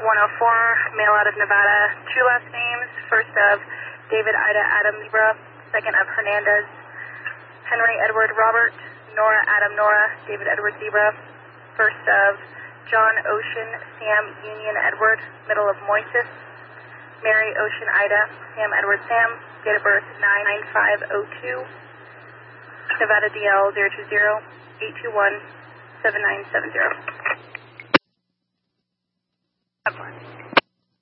104, male out of Nevada, 2 last names, first of David Ida Adam Zebra, second of Hernandez, Henry Edward Robert, Nora Adam Nora, David Edward Zebra, first of John Ocean Sam Union Edward, middle of Moises, Mary Ocean Ida, Sam Edward Sam, date of birth 99502, Nevada DL 020-821-7970.